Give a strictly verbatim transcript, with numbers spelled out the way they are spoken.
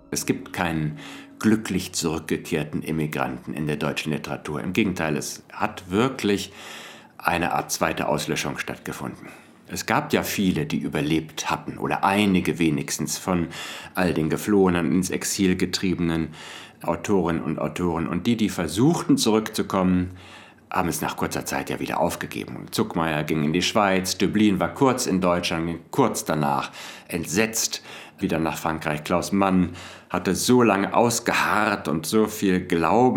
Es gibt keinen glücklich zurückgekehrten Immigranten in der deutschen Literatur. Im Gegenteil, es hat wirklich eine Art zweite Auslöschung stattgefunden. Es gab ja viele, die überlebt hatten, oder einige wenigstens von all den geflohenen, ins Exil getriebenen Autorinnen und Autoren. Und die, die versuchten zurückzukommen, haben es nach kurzer Zeit ja wieder aufgegeben. Zuckmayer ging in die Schweiz, Döblin war kurz in Deutschland, kurz danach entsetzt wieder nach Frankreich. Klaus Mann hatte so lange ausgeharrt und so viel Glauben